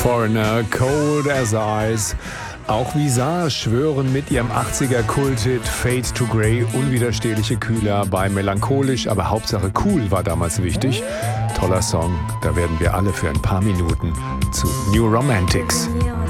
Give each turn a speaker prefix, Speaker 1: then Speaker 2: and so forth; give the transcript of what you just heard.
Speaker 1: Foreigner, Cold as Ice. Auch Visage schwören mit ihrem 80er-Kulthit Fade to Grey unwiderstehliche Kühler bei melancholisch, aber Hauptsache cool war damals wichtig. Toller Song, da werden wir alle für ein paar Minuten zu New Romantics.